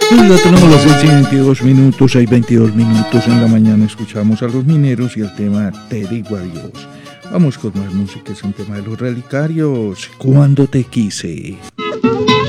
Ya tenemos las 6:22 minutos, hay 22 minutos en la mañana, escuchamos a Los Mineros y el tema Te digo adiós. Vamos con más música, es un tema de Los Relicarios, Cuando te quise.